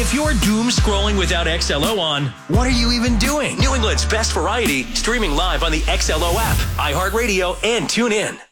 If you're doom scrolling without XLO on, what are you even doing? New England's best variety, streaming live on the XLO app, iHeartRadio, and TuneIn.